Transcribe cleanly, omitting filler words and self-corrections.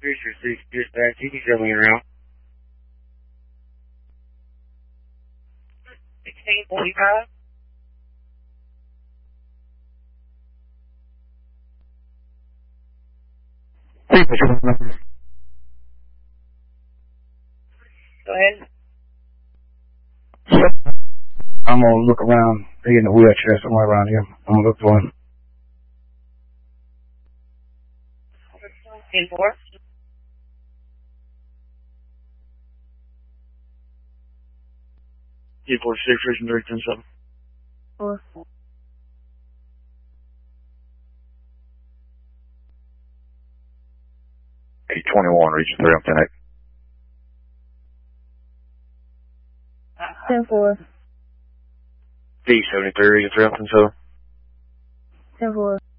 Fisher 6 dispatch. You can show me around. 1645. Go ahead. I'm gonna look around. He in the wheelchair somewhere around here. I'm gonna look for him. 10-4. D46, Region 310-7. 4. D21, Region 3, I'm 10-8. 10-4. D73, Region 3 10-7. 10-4.